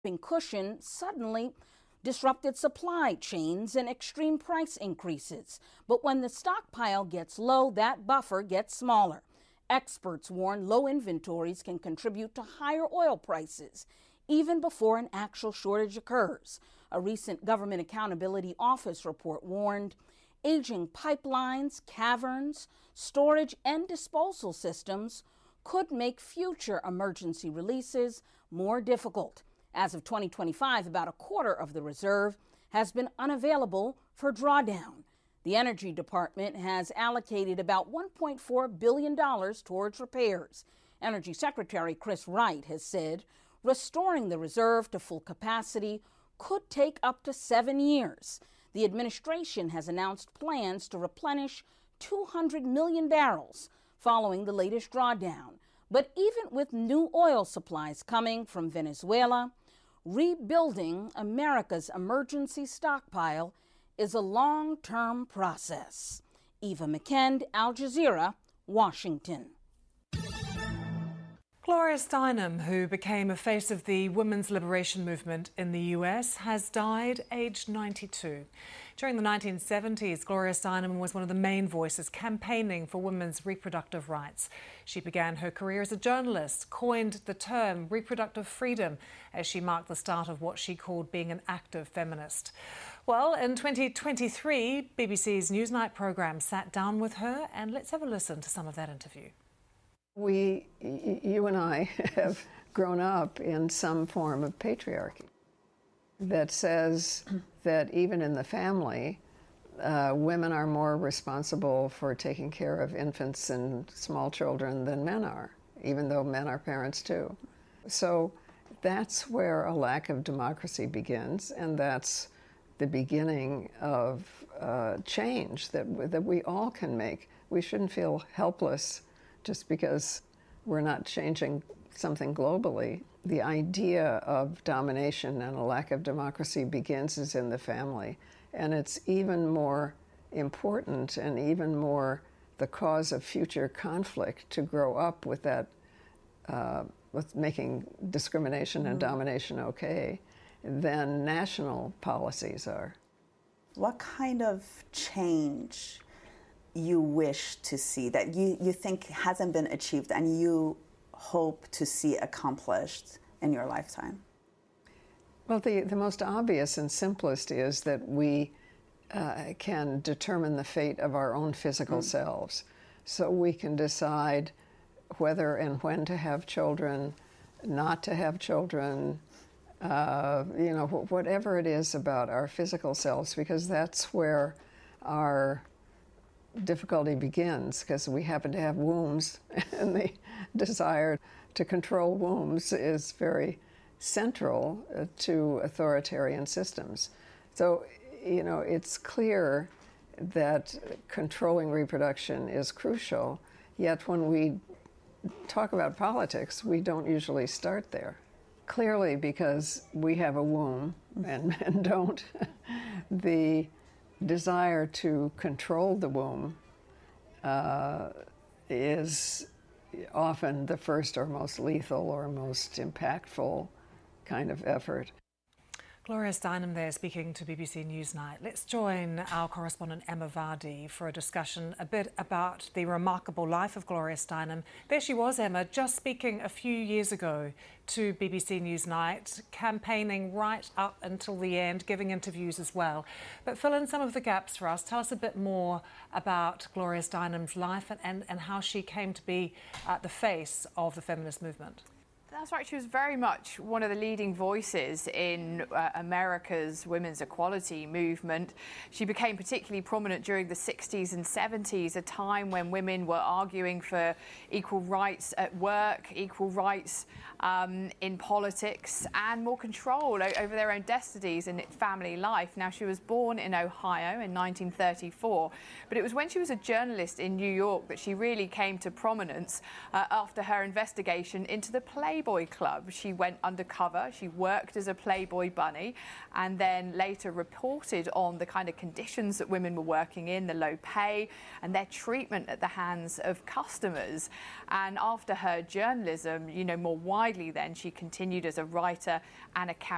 cushion suddenly disrupted supply chains and extreme price increases. But when the stockpile gets low, that buffer gets smaller. Experts warn low inventories can contribute to higher oil prices, even before an actual shortage occurs. A recent Government Accountability Office report warned aging pipelines, caverns, storage, and disposal systems could make future emergency releases more difficult. As of 2025, about a quarter of the reserve has been unavailable for drawdown. The Energy Department has allocated about $1.4 billion towards repairs. Energy Secretary Chris Wright has said restoring the reserve to full capacity could take up to 7 years. The administration has announced plans to replenish 200 million barrels following the latest drawdown. But even with new oil supplies coming from Venezuela, rebuilding America's emergency stockpile is a long-term process. Eva McKend, Al Jazeera, Washington. Gloria Steinem, who became a face of the women's liberation movement in the US, has died aged 92. During the 1970s, Gloria Steinem was one of the main voices campaigning for women's reproductive rights. She began her career as a journalist, coined the term reproductive freedom as she marked the start of what she called being an active feminist. Well, in 2023, BBC's Newsnight programme sat down with her, and let's have a listen to some of that interview. You and I have grown up in some form of patriarchy that says that even in the family, women are more responsible for taking care of infants and small children than men are, even though men are parents too. So that's where a lack of democracy begins, and that's the beginning of change that we all can make. We shouldn't feel helpless just because we're not changing something globally. The idea of domination and a lack of democracy begins in the family. And it's even more important and even more the cause of future conflict to grow up with that, with making discrimination and domination okay, than national policies are. What kind of change you wish to see that you think hasn't been achieved and you hope to see accomplished in your lifetime? Well, the most obvious and simplest is that we can determine the fate of our own physical selves. So we can decide whether and when to have children, not to have children, whatever it is about our physical selves, because that's where our difficulty begins, because we happen to have wombs, and the desire to control wombs is very central to authoritarian systems. So, it's clear that controlling reproduction is crucial, yet when we talk about politics, we don't usually start there. Clearly, because we have a womb and men don't, the desire to control the womb is often the first or most lethal or most impactful kind of effort. Gloria Steinem there speaking to BBC Newsnight. Let's join our correspondent Emma Vardy for a discussion a bit about the remarkable life of Gloria Steinem. There she was, Emma, just speaking a few years ago to BBC Newsnight, campaigning right up until the end, giving interviews as well. But fill in some of the gaps for us. Tell us a bit more about Gloria Steinem's life and how she came to be the face of the feminist movement. That's right. She was very much one of the leading voices in America's women's equality movement. She became particularly prominent during the 60s and 70s, a time when women were arguing for equal rights at work, equal rights in politics, and more control over their own destinies and family life. Now, she was born in Ohio in 1934, but it was when she was a journalist in New York that she really came to prominence after her investigation into the Playboy Club. She went undercover, she worked as a Playboy bunny, and then later reported on the kind of conditions that women were working in, the low pay, and their treatment at the hands of customers. And after her journalism, more widely then, she continued as a writer and a campaigner.